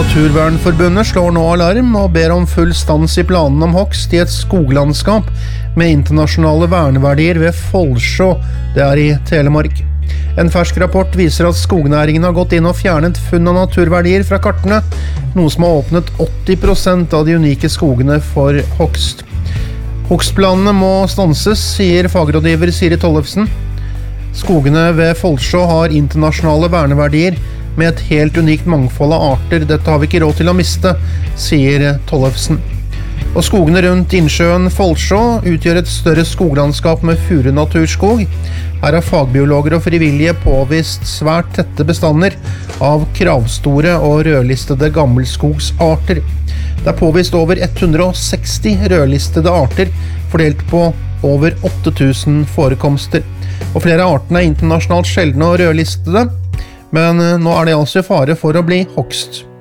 Naturvernforbundet slår nå alarm og ber om full stans i planene om hogst i et skoglandskap med internasjonale verneverdier ved Follsjå, det er i Telemark. En fersk rapport viser at skognæringen har gått inn og fjernet funn av naturverdier fra kartene, noe som har åpnet 80% av de unike skogene for hogst. Hogstplanene må stanses, sier fagrådgiver Siri Tollefsen. Skogene ved Follsjå har internasjonale verneverdier med et helt unikt mangfold av arter. Dette har vi ikke råd til å miste, sier Tollefsen. Og skogene rundt innsjøen Follsjå utgjør et større skoglandskap med furunaturskog. Her har fagbiologer og frivillige påvist svært tette bestander av kravstore og rødlistede gammelskogsarter. Det er påvist over 160 rødlistede arter, fordelt på over 8000 forekomster. Og flere av artene er internasjonalt sjeldne og rødlistede, men nå er det altså i fare for å bli hogst.